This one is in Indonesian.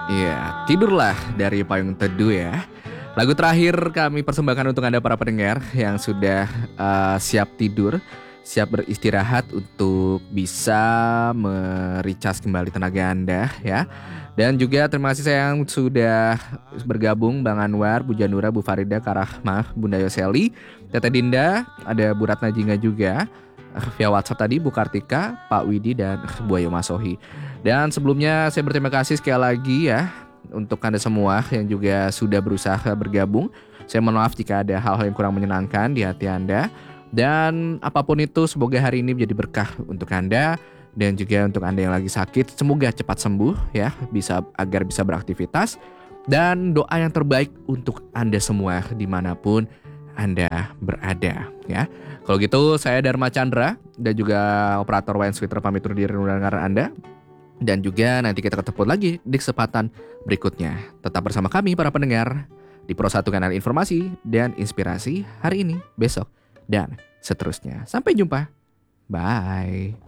Iya, tidurlah dari payung teduh ya. Lagu terakhir kami persembahkan untuk Anda para pendengar yang sudah siap tidur, siap beristirahat untuk bisa merecharge kembali tenaga Anda ya. Dan juga terima kasih sayang sudah bergabung Bang Anwar, Bu Janura, Bu Farida, Karahmah, Bunda Yoseli, Tete Dinda, ada Bu Ratna Jingga juga. Via WhatsApp tadi Bu Kartika, Pak Widi dan Bu Ayu Masohi. Dan sebelumnya saya berterima kasih sekali lagi ya untuk Anda semua yang juga sudah berusaha bergabung. Saya mohon maaf jika ada hal-hal yang kurang menyenangkan di hati Anda. Dan apapun itu semoga hari ini menjadi berkah untuk Anda dan juga untuk Anda yang lagi sakit. Semoga cepat sembuh ya, agar bisa beraktivitas. Dan doa yang terbaik untuk Anda semua dimanapun Anda berada ya. Kalau gitu saya Dharma Chandra dan juga operator Wine Sweeter pamit undur diri mendengarkan Anda. Dan juga nanti kita ketemu lagi di kesempatan berikutnya. Tetap bersama kami para pendengar di Pro 1 Kanal Informasi dan Inspirasi hari ini, besok, dan seterusnya. Sampai jumpa. Bye.